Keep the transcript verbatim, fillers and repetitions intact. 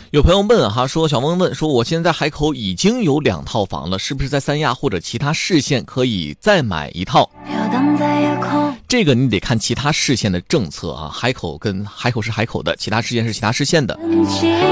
有朋友问哈，说小梦问说，我现在海口已经有两套房了，是不是在三亚或者其他市县可以再买一套？这个你得看其他市县的政策啊，海口跟海口是海口的，其他市县是其他市县的。